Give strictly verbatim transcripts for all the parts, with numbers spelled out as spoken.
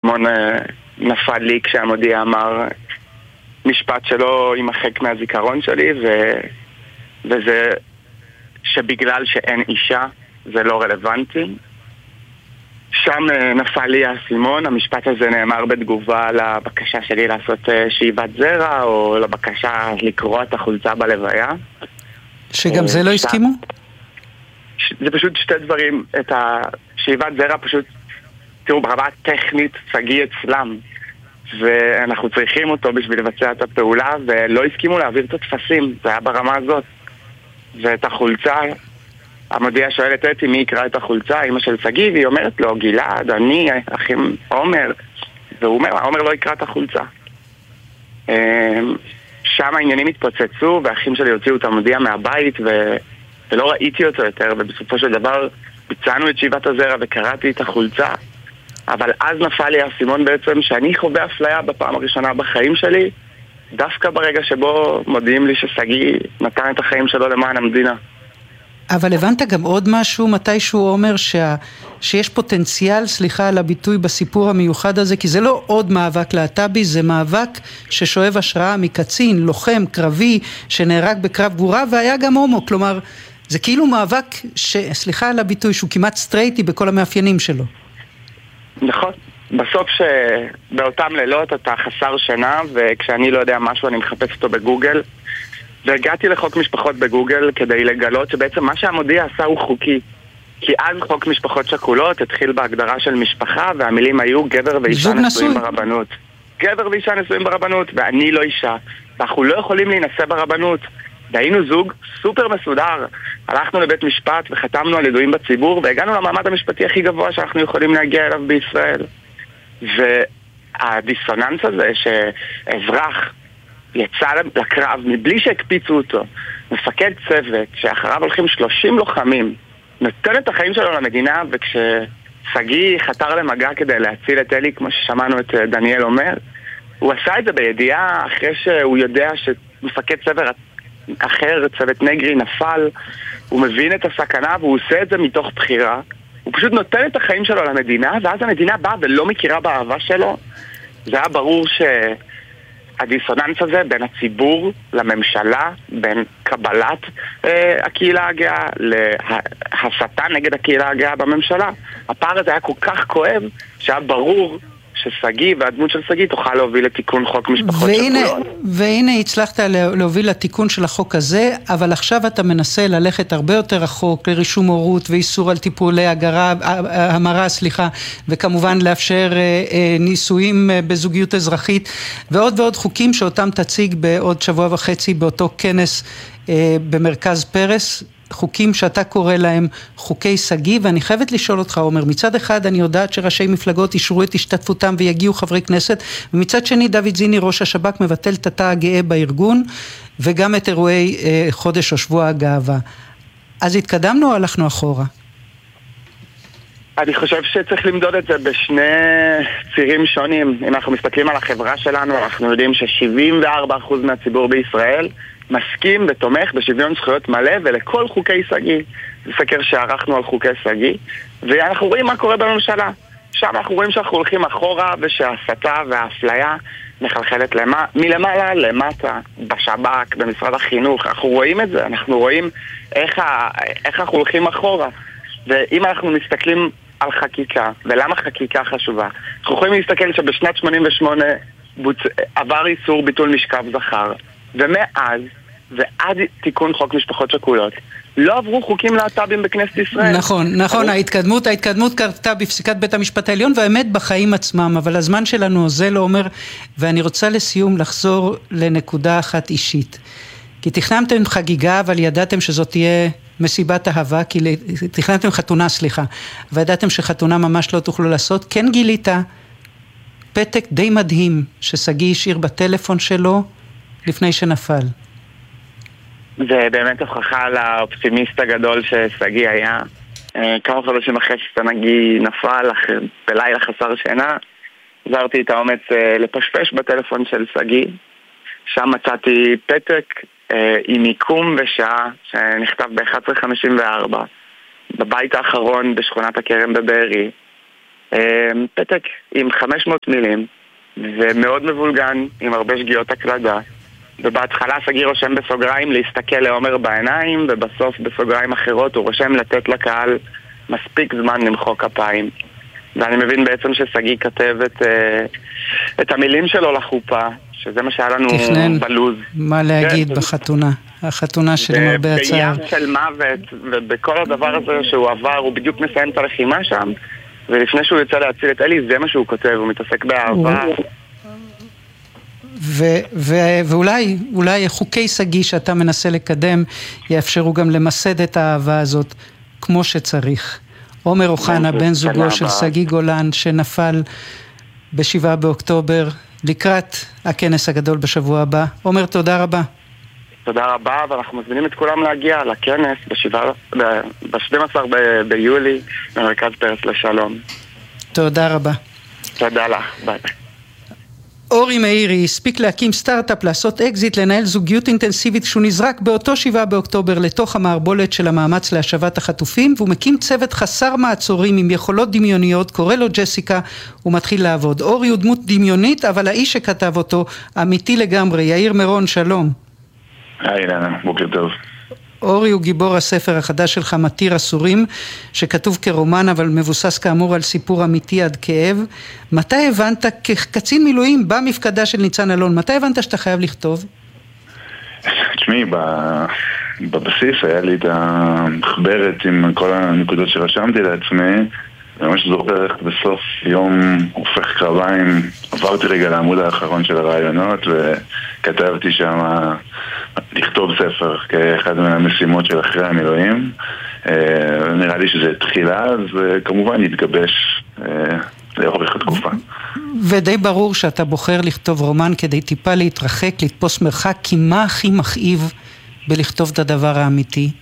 האסימון נפל לי כשהמודיע אמר משפט שלא יימחק מהזיכרון שלי, ו... וזה שבגלל שאין אישה זה לא רלוונטי. שם נפל לי האסימון. המשפט הזה נאמר בתגובה לבקשה שלי לעשות שאיבת זרע, או לבקשה לקרוא את החולצה בלוויה. שגם זה לא הסכימו? זה פשוט שתי דברים. את השאיבת זרע פשוט, תראו, ברמה טכנית סגי אצלם, ואנחנו צריכים אותו בשביל לבצע את הפעולה, ולא הסכימו להעביר את התפסים. זה היה ברמה הזאת. ואת החולצה, המודיע שואל את אתי מי יקרא את החולצה, אמא של סגי, והיא אומרת לו, גלעד, אני, אחים עומר, והוא אומר, עומר לא יקרא את החולצה. שם העניינים התפוצצו, והאחים שלי הוציאו את המודיע מהבית, ו... ולא ראיתי אותו יותר, ובסופו של דבר ביצענו את שאיבת הזרע וקראתי את החולצה. אבל אז נפל לי האסימון בעצם שאני חווה אפליה בפעם הראשונה בחיים שלי, דווקא ברגע שבו מודיעים לי שסגי נתן את החיים שלו למען המדינה. אבל הבנת גם עוד משהו מתישהו אומר שה... שיש פוטנציאל, סליחה על הביטוי, בסיפור המיוחד הזה, כי זה לא עוד מאבק להט"בי, זה מאבק ששואב השראה מקצין, לוחם, קרבי, שנהרג בקרב גבורה, והיה גם הומו. כלומר, זה כאילו מאבק, ש... סליחה על הביטוי, שהוא כמעט סטרייטי בכל המאפיינים שלו. נכון. בסוף שבאותם לילות אתה חסר שינה, וכשאני לא יודע משהו אני מחפש אותו בגוגל, והגעתי לחוק משפחות בגוגל כדי לגלות שבעצם מה שהמודיע עשה הוא חוקי. כי אז חוק משפחות שכולות התחיל בהגדרה של משפחה, והמילים היו גבר ואישה נשואים ברבנות. גבר ואישה נשואים ברבנות, ואני לא אישה. ואנחנו לא יכולים להינשא ברבנות. והיינו זוג סופר מסודר. הלכנו לבית משפט וחתמנו על ידועים בציבור, והגענו למעמד המשפטי הכי גבוה שאנחנו יכולים להגיע אליו בישראל. והדיסוננס הזה שאזרח יצא לקרב מבלי שהקפיצו אותו, מפקד צוות שאחריו הולכים שלושים לוחמים, נותן את החיים שלו למדינה, וכשסגי חתר למגע כדי להציל את אלי, כמו ששמענו את דניאל אומר, הוא עשה את זה בידיעה אחרי שהוא יודע שמפקד צוות אחר, צוות נגרי, נפל. הוא מבין את הסכנה והוא עושה את זה מתוך בחירה. הוא פשוט נותן את החיים שלו למדינה, ואז המדינה באה ולא מכירה באהבה שלו. זה היה ברור שהדיסוננס הזה בין הציבור לממשלה, בין קבלת אה, הקהילה הגאה להסתה נגד הקהילה הגאה בממשלה, הפער הזה היה כל כך כואב שהיה ברור שסגי והדמות של סגי תוכל להוביל לתיקון חוק משפחות שכולות. והנה הצלחת להוביל לתיקון של החוק הזה, אבל עכשיו אתה מנסה ללכת הרבה יותר רחוק לרישום הורות ואיסור על טיפולי הגרה, המרה, סליחה, וכמובן לאפשר נישואים בזוגיות אזרחית, ועוד ועוד חוקים שאותם תציג בעוד שבוע וחצי באותו כנס במרכז פרס, חוקים שאתה קורא להם חוקי סגי, ואני חייבת לשאול אותך, עומר, מצד אחד אני יודעת שראשי מפלגות אישרו את השתתפותם ויגיעו חברי כנסת, ומצד שני דוד זיני, ראש השב"כ, מבטל את התא הגאה בארגון, וגם את אירועי אה, חודש או שבוע הגאווה. אז התקדמנו או הלכנו אחורה? אני חושב שצריך למדוד את זה בשני צירים שונים. אם אנחנו מסתכלים על החברה שלנו, אנחנו יודעים ש-שבעים וארבעה אחוז מהציבור בישראל מסכים ותומך בשוויון זכויות מלא ולכל חוקי סגי. זה סקר שערכנו על חוקי סגי, ואנחנו רואים מה קורה בממשלה. שם אנחנו רואים שאנחנו הולכים אחורה, ושההסתה והאפליה מחלחלת למה, מלמעלה למטה, בשב"כ, במשרד החינוך. אנחנו רואים את זה, אנחנו רואים איך, ה, איך אנחנו הולכים אחורה. ואם אנחנו מסתכלים על חקיקה, ולמה חקיקה חשובה, אנחנו יכולים להסתכל שבשנת שמונים ושמונה בוצ... עבר איסור ביטול משכב זכר, ומאז ועד תיקון חוק משפחות שכולות לא עברו חוקים להט"בים בכנסת ישראל. נכון, נכון, ההתקדמות, ההתקדמות קרתה בפסיקת בית המשפט העליון, והאמת בחיים עצמם, אבל הזמן שלנו זה לא אומר, ואני רוצה לסיום לחזור לנקודה אחת אישית. כי תכננתם חגיגה, אבל ידעתם שזאת תהיה מסיבת אהבה, כי תכננתם חתונה, סליחה, וידעתם שחתונה ממש לא תוכלו לעשות. כן גילית פתק די מדהים שסגי השאיר בטלפון שלו לפני שנפל. זה באמת הוכחה לאופטימיסט הגדול שסגי היה. כמה חודשים אחרי שסגי נפל, בלילה חסר שינה, עזרתי את האומץ לפשפש בטלפון של סגי. שם מצאתי פתק עם מיקום ושעה שנכתב ב-אחת עשרה חמישים וארבע בבית האחרון בשכונת הכרם בבארי, פתק עם חמש מאות מילים, ומאוד מבולגן, עם הרבה שגיאות הקלדה. ובהתחלה סגי רושם בסוגריים להסתכל לעומר בעיניים, ובסוף בסוגריים אחרות הוא רושם לתת לקהל מספיק זמן למחוא כפיים. ואני מבין בעצם שסגי כתב את, את המילים שלו לחופה, שזה מה שהיה לנו תכנן בלוז. מה להגיד בחתונה, החתונה שלמרבה הצער. בים של מוות, ובכל הדבר הזה שהוא עבר, הוא בדיוק מסיים את הלחימה שם, ולפני שהוא יוצא להציל את אלי, זה מה שהוא כותב, הוא מתעסק באהבה. ו- ו- ואולי אולי חוקי סגי שאתה מנסה לקדם יאפשרו גם למסד את האהבה הזאת כמו שצריך. עומר אוחנה, בן זוגו של סגי גולן, שנפל בשבעה באוקטובר לקראת הכנס הגדול בשבוע הבא. עומר, תודה רבה. תודה רבה, ואנחנו מזמינים את כולם להגיע לכנס ב-שנים עשר ביולי במרכז פרס לשלום. תודה רבה. תודה לך, ביי. אורי מאירי הספיק להקים סטארט-אפ, לעשות אקזיט, לנהל זוגיות אינטנסיבית שהוא נזרק באותו שבעה באוקטובר לתוך המערבולת של המאמץ להשבת החטופים, והוא מקים צוות חסר מעצורים עם יכולות דמיוניות, קורא לו ג'סיקה, הוא מתחיל לעבוד. אורי הוא דמות דמיונית, אבל האיש שכתב אותו אמיתי לגמרי. יאיר מרון, שלום. היי אילנה, בוקר טוב. אורי הוא גיבור הספר החדש שלך, מתיר אסורים, שכתוב כרומן אבל מבוסס כאמור על סיפור אמיתי עד כאב. מתי הבנת, כקצין מילואים במפקדה של ניצן אלון, מתי הבנת שאתה חייב לכתוב? תשמעי, בבסיס היה לי את המחברת עם כל הנקודות שרשמתי לעצמי, ממש זוכר איך בסוף יום הופך קרביים, עברתי רגע לעמוד האחרון של הרעיונות וכתבתי שם לכתוב ספר כאחד מהמשימות של אחרי המילואים. נראה לי שזה תחילה, אז כמובן יתגבש לאורך התקופה. ודי ברור שאתה בוחר לכתוב רומן כדי טיפה להתרחק, לתפוס מרחק, כי מה הכי מכאיב בלכתוב את הדבר האמיתי?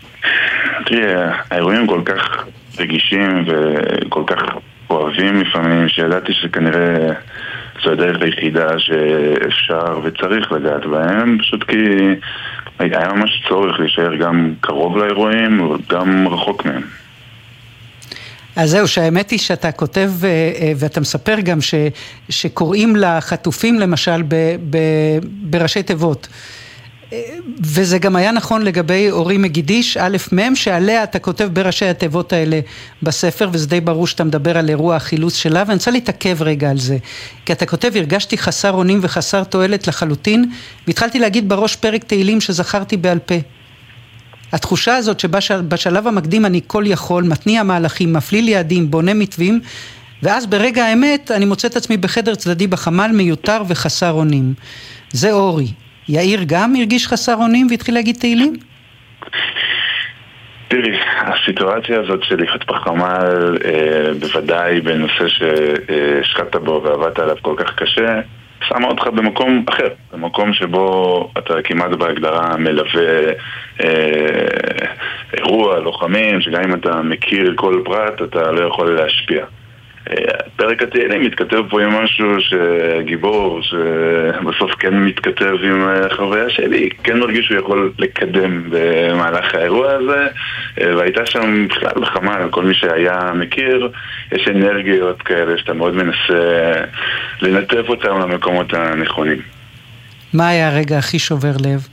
תראה, האירועים כל כך רגישים וכל כך אוהבים לפעמים, שידעתי שכנראה זו הדרך היחידה שאפשר וצריך לגעת בהם, פשוט כי היה ממש צורך להישאר גם קרוב לאירועים וגם רחוק מהם. אז זהו, שהאמת היא שאתה כותב ואתה מספר גם ש, שקוראים לחטופים למשל ב, ב, בראשי תיבות. וזה גם היה נכון לגבי אורי מגידיש, א' מ', שעליה אתה כותב בראשי התיבות האלה בספר, וזה די ברור שאתה מדבר על אירוע החילוץ שלה, ואני רוצה להתעכב רגע על זה. כי אתה כותב, הרגשתי חסר אונים וחסר תועלת לחלוטין, והתחלתי להגיד בראש פרק תהילים שזכרתי בעל פה. התחושה הזאת שבשלב המקדים אני כל יכול, מתניע מהלכים, מפליל יעדים, בונה מתווים, ואז ברגע האמת אני מוצא את עצמי בחדר צדדי בחמ"ל מיותר וחסר אונים. זה אורי. יאיר גם הרגיש חסר אונים והתחיל להגיד תהילים? תראי, הסיטואציה הזאת של להיות בחמ"ל, אה, בוודאי בנושא שהשקעת בו ועבדת עליו כל כך קשה, שמה אותך במקום אחר, במקום שבו אתה כמעט בהגדרה מלווה אה, אירוע, לוחמים, שגם אם אתה מכיר כל פרט, אתה לא יכול להשפיע. פרק התהילים מתכתב פה עם משהו שגיבור שבסוף כן מתכתב עם החוויה שלי, כן מרגיש שהוא יכול לקדם במהלך האירוע הזה, והייתה שם בכלל בחמ"ל, כל מי שהיה מכיר, יש אנרגיות כאלה שאתה מאוד מנסה לנתב אותם למקומות הנכונים. מה היה הרגע הכי שובר לב?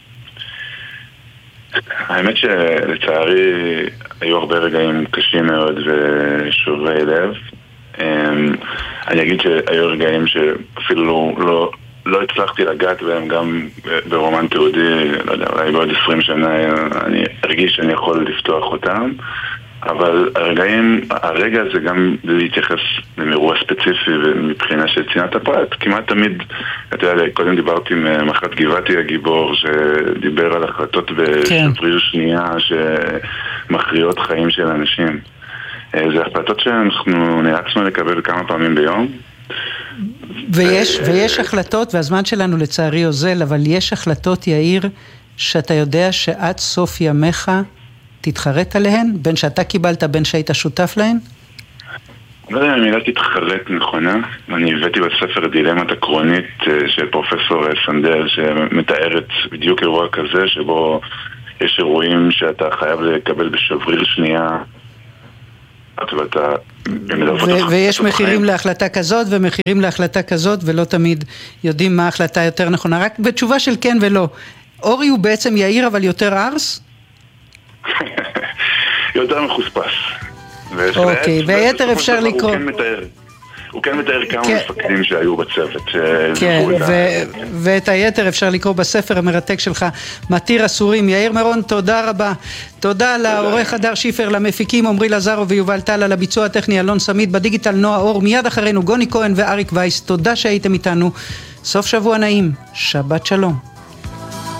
האמת שלצערי היו הרבה רגעים קשים מאוד ושוברי לב. אני אגיד שהיו רגעים שאפילו לא, לא, לא הצלחתי לגעת בהם גם ברומן תיעודי, לא יודע, אולי בעוד עשרים שנה אני ארגיש שאני יכול לפתוח אותם, אבל הרגעים, הרגע הזה גם להתייחס לאירוע ספציפי ומבחינה של צנעת הפרט, כמעט תמיד, אתה יודע, קודם דיברתי עם מח"ט גבעתי הגיבור שדיבר על החלטות בשבריר שנייה שמכריעות חיים של אנשים. זה החלטות שאנחנו נאלצנו לקבל כמה פעמים ביום. ויש, ויש החלטות, והזמן שלנו לצערי אוזל, אבל יש החלטות, יאיר, שאתה יודע שעד סוף ימיך תתחרט עליהן, בין שאתה קיבלת, בין שהיית שותף להן? לא יודע אם המילה תתחרט נכונה. אני הבאתי בספר דילמת עקרונית של פרופסור סנדל, שמתארת בדיוק אירוע כזה, שבו יש אירועים שאתה חייב לקבל בשבריר שנייה ואתה... ויש מחירים להחלטה כזאת ומחירים להחלטה כזאת, ולא תמיד יודעים מה ההחלטה יותר נכונה. רק בתשובה של כן ולא, אורי הוא בעצם יאיר אבל יותר ארס? יותר מחוספס. אוקיי, והיתר אפשר לקרוא. הוא כן מתאר כמה מפקדים שהיו בצוות. כן, ואת היתר אפשר לקרוא בספר המרתק שלך, מתיר אסורים. יאיר מירון, תודה רבה. תודה לעורך הדר שיפר, למפיקים עמרי לזרו ויובל טל, על הביצוע הטכני אלון סמית, בדיגיטל נועה אור, מיד אחרינו גוני כהן ואריק וייס. תודה שהייתם איתנו. סוף שבוע נעים, שבת שלום.